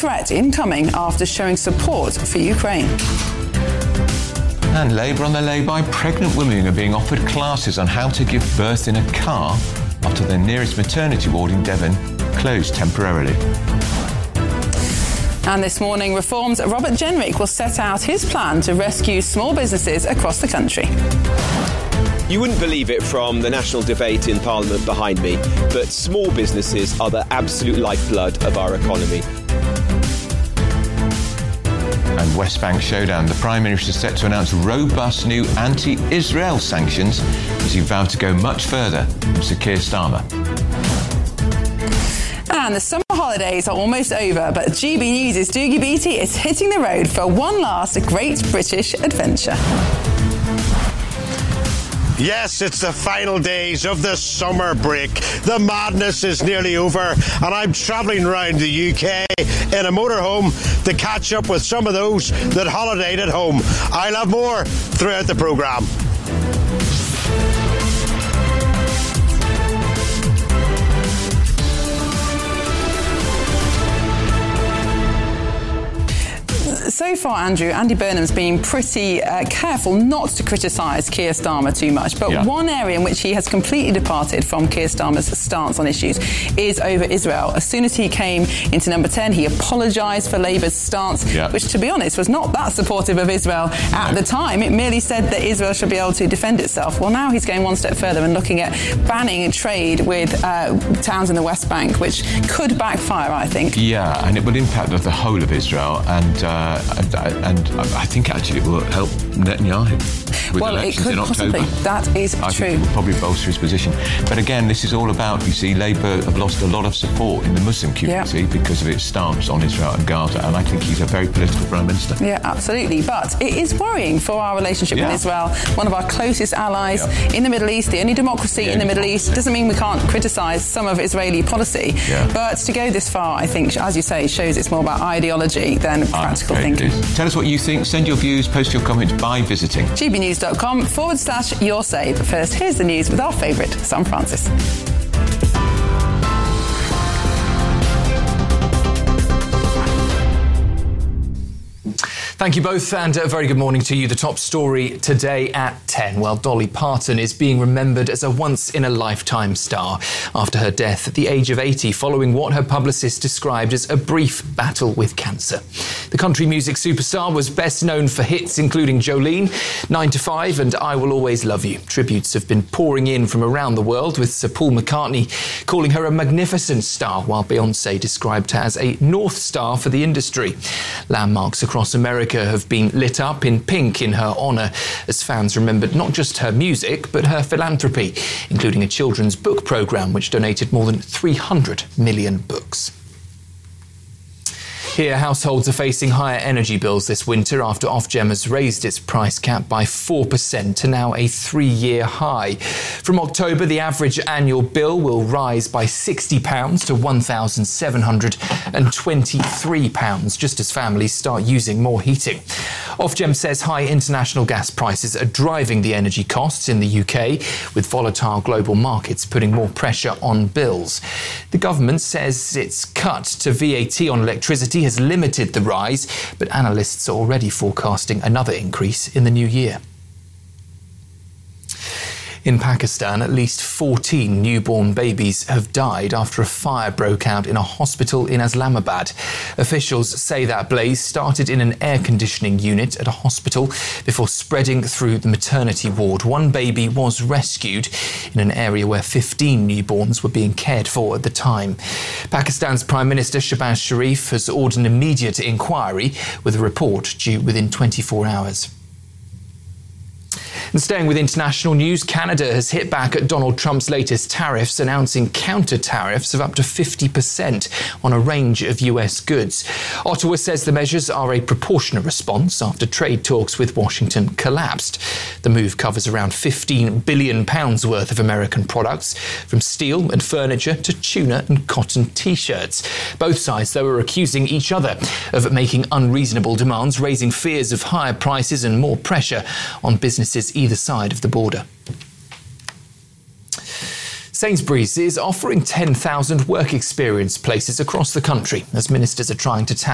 threat incoming after showing support for Ukraine. And Labour on the lay-by. Pregnant women are being offered classes on how to give birth in a car after their nearest maternity ward in Devon closed temporarily. And this morning, Reform's Robert Jenrick will set out his plan to rescue small businesses across the country. You wouldn't believe it from the national debate in Parliament behind me, but small businesses are the absolute lifeblood of our economy. And West Bank showdown. The Prime Minister is set to announce robust new anti-Israel sanctions as he vowed to go much further from Sir Keir Starmer. And the summer holidays are almost over, but GB News' Doogie Beattie is hitting the road for one last Great British Adventure. Yes, it's the final days of the summer break. The madness is nearly over, and I'm travelling around the UK in a motorhome to catch up with some of those that holidayed at home. I'll have more throughout the programme. So far, Andrew, Andy Burnham's been pretty careful not to criticise Keir Starmer too much. But one area in which he has completely departed from Keir Starmer's stance on issues is over Israel. As soon as he came into number 10, he apologised for Labour's stance, which, to be honest, was not that supportive of Israel at the time. It merely said that Israel should be able to defend itself. Well, now he's going one step further and looking at banning trade with towns in the West Bank, which could backfire, I think. Yeah, and it will impact the whole of Israel, and I think actually it will help Netanyahu with elections in October. That is I true. think it will probably bolster his position. But again, this is all about, you see, Labour have lost a lot of support in the Muslim community because of its stance on Israel and Gaza, and I think he's a very political Prime Minister. Yeah, absolutely. But it is worrying for our relationship with Israel, one of our closest allies in the Middle East, the only democracy in the Middle East. Doesn't mean we can't criticise some of Israeli policy, but to go this far, I think, as you say, shows it's more about ideology than practical thinking. Tell us what you think. Send your views, post your comments by visiting gbnews.com/yoursay. But first, here's the news with our favourite, Sam Francis. Thank you both, and a very good morning to you. The top story today at 10. Well, Dolly Parton is being remembered as a once-in-a-lifetime star after her death at the age of 80, following what her publicist described as a brief battle with cancer. The country music superstar was best known for hits including Jolene, 9 to 5 and I Will Always Love You. Tributes have been pouring in from around the world, with Sir Paul McCartney calling her a magnificent star, while Beyoncé described her as a North Star for the industry. Landmarks across America have been lit up in pink in her honour, as fans remembered not just her music but her philanthropy, including a children's book programme which donated more than 300 million books. Here, households are facing higher energy bills this winter after Ofgem has raised its price cap by 4% to now a 3-year high. From October, the average annual bill will rise by £60 to £1,723, just as families start using more heating. Ofgem says high international gas prices are driving the energy costs in the UK, with volatile global markets putting more pressure on bills. The government says its cut to VAT on electricity has limited the rise, but analysts are already forecasting another increase in the new year. In Pakistan, at least 14 newborn babies have died after a fire broke out in a hospital in Islamabad. Officials say that blaze started in an air conditioning unit at a hospital before spreading through the maternity ward. One baby was rescued in an area where 15 newborns were being cared for at the time. Pakistan's Prime Minister Shehbaz Sharif has ordered an immediate inquiry, with a report due within 24 hours. And staying with international news, Canada has hit back at Donald Trump's latest tariffs, announcing counter-tariffs of up to 50% on a range of US goods. Ottawa says the measures are a proportionate response after trade talks with Washington collapsed. The move covers around £15 billion worth of American products, from steel and furniture to tuna and cotton T-shirts. Both sides, though, are accusing each other of making unreasonable demands, raising fears of higher prices and more pressure on businesses either side of the border. Sainsbury's is offering 10,000 work experience places across the country as ministers are trying to